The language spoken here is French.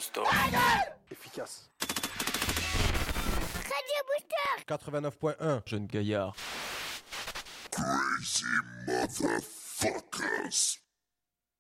non-stop. Efficace. Radio Booster 89.1. Jeune gaillard. Crazy motherfuckers.